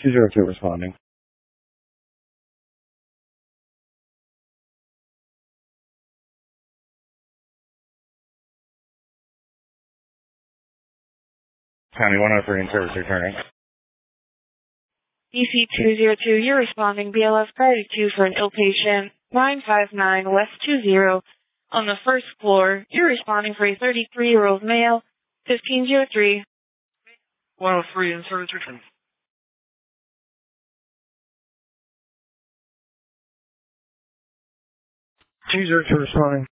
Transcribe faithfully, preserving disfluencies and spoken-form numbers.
two zero two responding. County one oh three in service returning. B C two zero two, you're responding B L F priority two for an ill patient, nine five nine West two zero. On the first floor, you're responding for a thirty-three-year-old male, fifteen oh three. one oh three in service returning. two zero two responding.